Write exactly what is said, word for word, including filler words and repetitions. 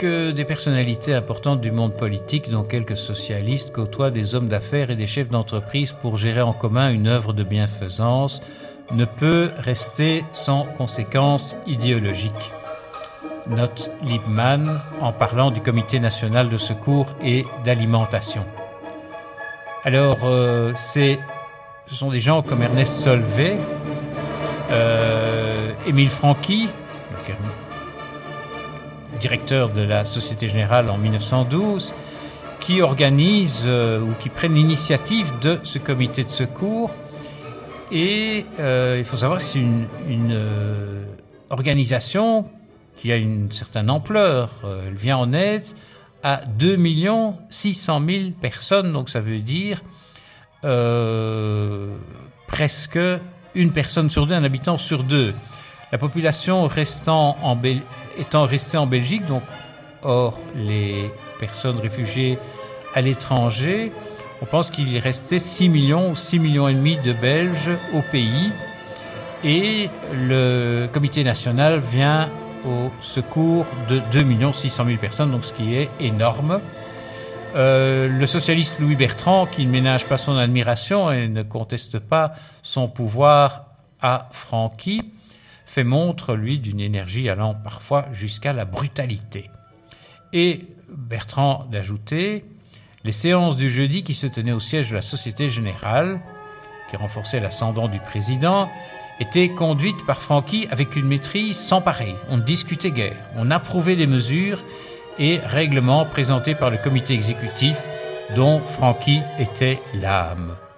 que des personnalités importantes du monde politique, dont quelques socialistes, côtoient des hommes d'affaires et des chefs d'entreprise pour gérer en commun une œuvre de bienfaisance, ne peut rester sans conséquences idéologiques. Note Liebman en parlant du Comité national de secours et d'alimentation. Alors, euh, c'est, ce sont des gens comme Ernest Solvay, euh, Émile Francqui, donc, directeur de la Société Générale en mille neuf cent douze, qui organisent euh, ou qui prennent l'initiative de ce comité de secours. Et euh, il faut savoir que c'est une, une euh, organisation qui a une certaine ampleur. Euh, elle vient en aide à deux millions six cent mille personnes, donc ça veut dire euh, presque une personne sur deux, un habitant sur deux. La population restant en Bel- étant restée en Belgique, donc hors les personnes réfugiées à l'étranger, on pense qu'il restait six millions ou six millions et demi de Belges au pays. Et le comité national vient au secours de deux millions six cent mille personnes, donc ce qui est énorme. Euh, le socialiste Louis Bertrand, qui ne ménage pas son admiration et ne conteste pas son pouvoir à Francqui, fait montre, lui, d'une énergie allant parfois jusqu'à la brutalité. Et Bertrand d'ajouter, les séances du jeudi qui se tenaient au siège de la Société Générale, qui renforçait l'ascendant du président, étaient conduites par Francqui avec une maîtrise sans pareil. On ne discutait guère, on approuvait les mesures et règlements présentés par le comité exécutif dont Francqui était l'âme.